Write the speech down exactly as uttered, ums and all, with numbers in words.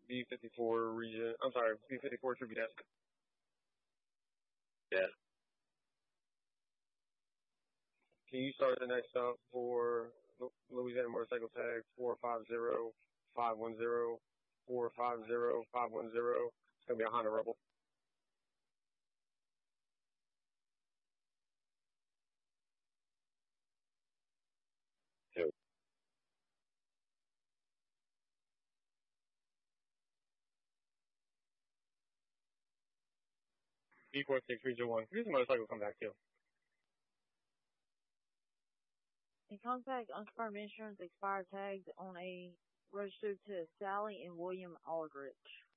B fifty-four region. I'm sorry, B fifty-four tribute desk. Yeah. Can you start the next stop for Louisiana motorcycle tag four five zero five one zero four five zero five one zero? It's gonna be a Honda Rebel. Yep. B forty-six region one. Here's the motorcycle come back too. In contact, unconfirmed insurance expired tags on a registered to Sally and William Aldrich.